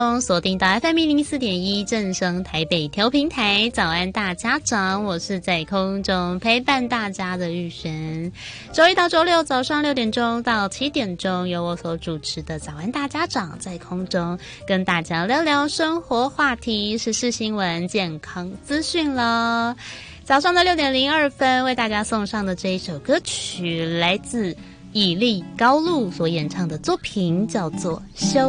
锁定到 FM 104.1正声台北调频台，早安大家长，我是在空中陪伴大家的玉璇。周一到周六早上6点钟到7点钟，由我所主持的早安大家长在空中跟大家聊聊生活话题、时事新闻、健康资讯了。早上的6点02分，为大家送上的这一首歌曲，来自以利高露所演唱的作品，叫做《修》。